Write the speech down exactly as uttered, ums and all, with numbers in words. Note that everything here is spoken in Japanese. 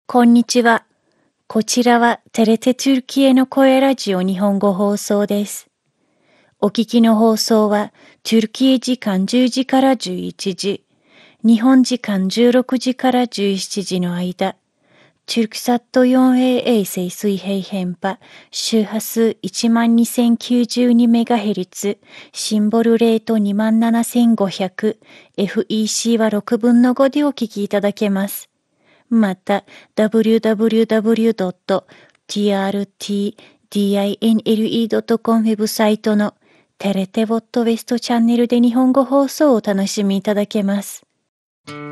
こんにちは。こちらはテレテトゥルキエの声ラジオ日本語放送です。お聞きの放送はトゥルキエ時間じゅうじからじゅういちじ、日本時間じゅうろくじからじゅうしちじの間、トゥルクサット フォーエー 衛星水平変波、周波数 いちまんにせんきゅうじゅうにメガヘルツ、シンボルレート にまんななせんごひゃく、エフイーシー はろくぶんのごでお聞きいただけます。また、ダブリューダブリューダブリュードットティーアールティーディーアイエヌエルイードットコム ウェブサイトのテレテボットウェストチャンネルで日本語放送をお楽しみいただけます。